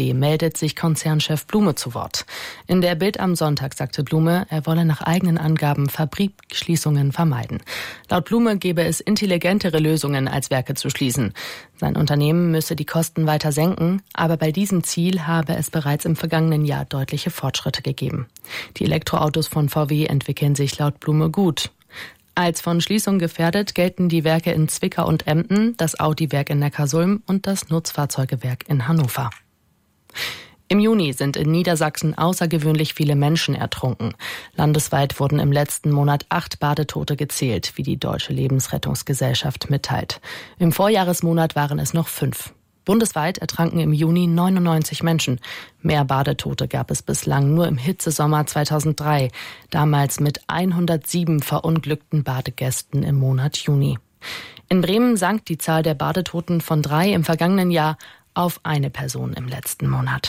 ARD meldet sich Konzernchef Blume zu Wort. In der Bild am Sonntag sagte Blume, er wolle nach eigenen Angaben Fabrikschließungen vermeiden. Laut Blume gäbe es intelligentere Lösungen, als Werke zu schließen. Sein Unternehmen müsse die Kosten weiter senken, aber bei diesem Ziel habe es bereits im vergangenen Jahr deutliche Fortschritte gegeben. Die Elektroautos von VW entwickeln sich laut Blume gut. Als von Schließung gefährdet gelten die Werke in Zwickau und Emden, das Audi-Werk in Neckarsulm und das Nutzfahrzeugewerk in Hannover. Im Juni sind in Niedersachsen außergewöhnlich viele Menschen ertrunken. Landesweit wurden im letzten Monat 8 Badetote gezählt, wie die Deutsche Lebensrettungsgesellschaft mitteilt. Im Vorjahresmonat waren es noch 5. Bundesweit ertranken im Juni 99 Menschen. Mehr Badetote gab es bislang nur im Hitzesommer 2003, damals mit 107 verunglückten Badegästen im Monat Juni. In Bremen sank die Zahl der Badetoten von 3 im vergangenen Jahr auf 1 Person im letzten Monat.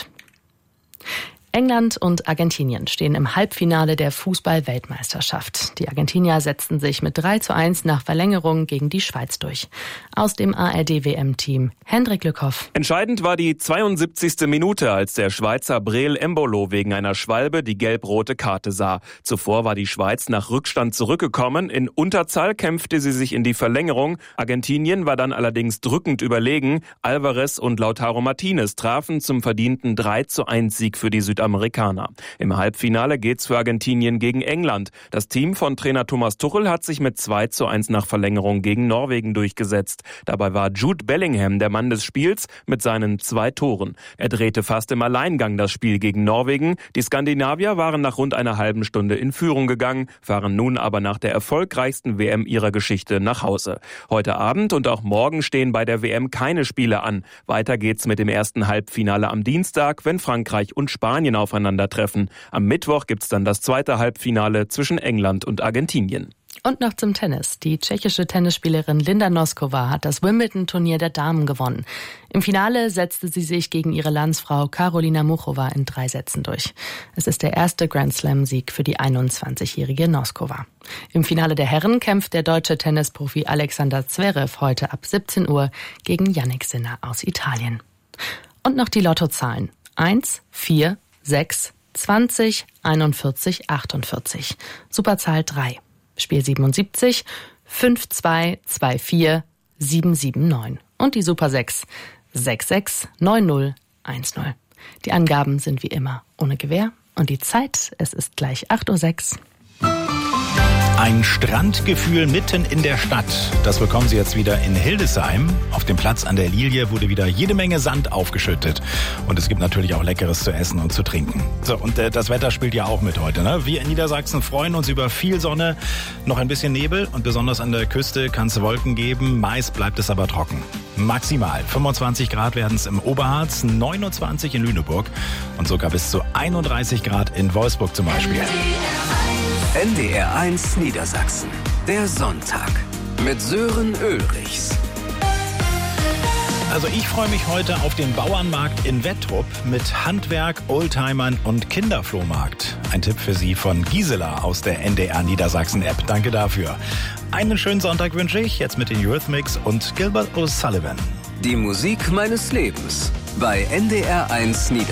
England und Argentinien stehen im Halbfinale der Fußball-Weltmeisterschaft. Die Argentinier setzten sich mit 3:1 nach Verlängerung gegen die Schweiz durch. Aus dem ARD-WM-Team Hendrik Lückhoff. Entscheidend war die 72. Minute, als der Schweizer Breel Embolo wegen einer Schwalbe die gelb-rote Karte sah. Zuvor war die Schweiz nach Rückstand zurückgekommen. In Unterzahl kämpfte sie sich in die Verlängerung. Argentinien war dann allerdings drückend überlegen. Alvarez und Lautaro Martinez trafen zum verdienten 3:1-Sieg für die Südamerikaner. Im Halbfinale geht's für Argentinien gegen England. Das Team von Trainer Thomas Tuchel hat sich mit 2:1 nach Verlängerung gegen Norwegen durchgesetzt. Dabei war Jude Bellingham der Mann des Spiels mit seinen 2 Toren. Er drehte fast im Alleingang das Spiel gegen Norwegen. Die Skandinavier waren nach rund einer halben Stunde in Führung gegangen, fahren nun aber nach der erfolgreichsten WM ihrer Geschichte nach Hause. Heute Abend und auch morgen stehen bei der WM keine Spiele an. Weiter geht's mit dem ersten Halbfinale am Dienstag, wenn Frankreich und Spanien aufeinandertreffen. Am Mittwoch gibt's dann das zweite Halbfinale zwischen England und Argentinien. Und noch zum Tennis. Die tschechische Tennisspielerin Linda Noskova hat das Wimbledon-Turnier der Damen gewonnen. Im Finale setzte sie sich gegen ihre Landsfrau Karolina Muchova in 3 Sätzen durch. Es ist der erste Grand-Slam-Sieg für die 21-jährige Noskova. Im Finale der Herren kämpft der deutsche Tennisprofi Alexander Zverev heute ab 17 Uhr gegen Jannik Sinner aus Italien. Und noch die Lottozahlen. 1, 4, 6, 20, 41, 48. Superzahl 3. Spiel 77, 5, 2, 2, 4, 7, 7, 9. Und die Super 6, 6, 6, 9, 0, 1, 0. Die Angaben sind wie immer ohne Gewähr. Und die Zeit, es ist gleich 8:06 Uhr. Ein Strandgefühl mitten in der Stadt. Das bekommen Sie jetzt wieder in Hildesheim. Auf dem Platz an der Lilie wurde wieder jede Menge Sand aufgeschüttet. Und es gibt natürlich auch Leckeres zu essen und zu trinken. So, und das Wetter spielt ja auch mit heute, ne? Wir in Niedersachsen freuen uns über viel Sonne, noch ein bisschen Nebel und besonders an der Küste kann es Wolken geben. Meist bleibt es aber trocken. Maximal 25 Grad werden es im Oberharz, 29 in Lüneburg und sogar bis zu 31 Grad in Wolfsburg zum Beispiel. NDR 1 Niedersachsen. Der Sonntag mit Sören Ulrichs. Also ich freue mich heute auf den Bauernmarkt in Wettrup mit Handwerk, Oldtimern und Kinderflohmarkt. Ein Tipp für Sie von Gisela aus der NDR Niedersachsen App. Danke dafür. Einen schönen Sonntag wünsche ich jetzt mit den Eurythmics und Gilbert O'Sullivan. Die Musik meines Lebens bei NDR 1 Niedersachsen.